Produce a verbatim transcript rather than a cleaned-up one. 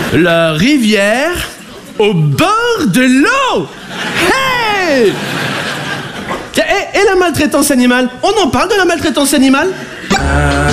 La rivière au bord de l'eau. Hey! Et, et la maltraitance animale? On en parle de la maltraitance animale?